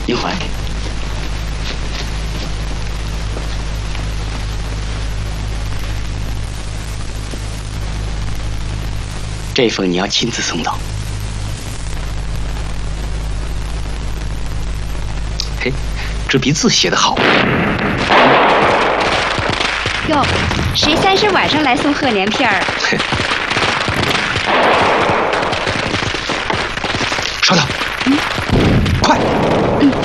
您怀。这封你要亲自送到。嘿，这笔字写得好。 哟，谁30晚上来送贺年片儿？ 稍等，快！